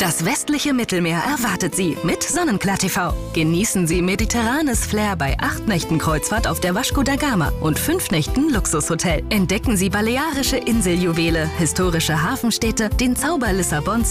Das westliche Mittelmeer erwartet Sie mit Sonnenklar TV. Genießen Sie mediterranes Flair bei 8 Nächten Kreuzfahrt auf der Vasco da Gama und 5 Nächten Luxushotel. Entdecken Sie balearische Inseljuwele, historische Hafenstädte, den Zauber Lissabons